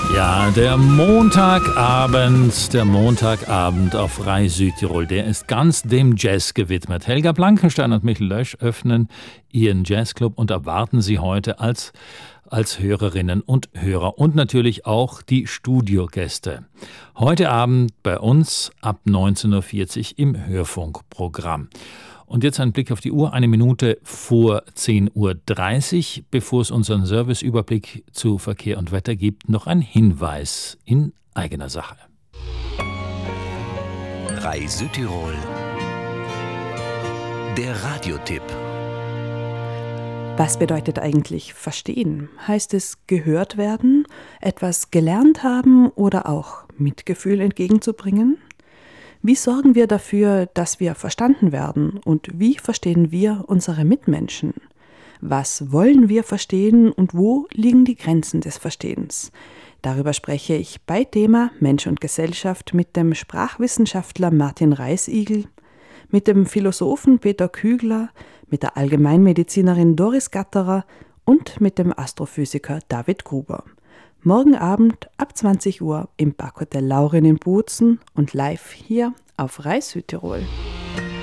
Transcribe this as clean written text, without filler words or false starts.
Ja, der Montagabend auf Rai Südtirol, der ist ganz dem Jazz gewidmet. Helga Blankenstein und Michael Lösch öffnen ihren Jazzclub und erwarten Sie heute als Hörerinnen und Hörer und natürlich auch die Studiogäste. Heute Abend bei uns ab 19.40 Uhr im Hörfunkprogramm. Und jetzt ein Blick auf die Uhr, 1 Minute vor 10.30 Uhr. Bevor es unseren Serviceüberblick zu Verkehr und Wetter gibt, noch ein Hinweis in eigener Sache. Rai Südtirol. Der Radiotipp. Was bedeutet eigentlich verstehen? Heißt es gehört werden, etwas gelernt haben oder auch Mitgefühl entgegenzubringen? Wie sorgen wir dafür, dass wir verstanden werden und wie verstehen wir unsere Mitmenschen? Was wollen wir verstehen und wo liegen die Grenzen des Verstehens? Darüber spreche ich bei Thema Mensch und Gesellschaft mit dem Sprachwissenschaftler Martin Reisigel, mit dem Philosophen Peter Kügler, mit der Allgemeinmedizinerin Doris Gatterer und mit dem Astrophysiker David Gruber. Morgen Abend ab 20 Uhr im Parkhotel Lauren in Bozen und live hier auf Rai Südtirol.